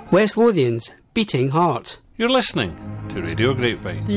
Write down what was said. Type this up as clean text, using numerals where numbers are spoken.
West Lothian's beating heart. You're listening to Radio Grapevine.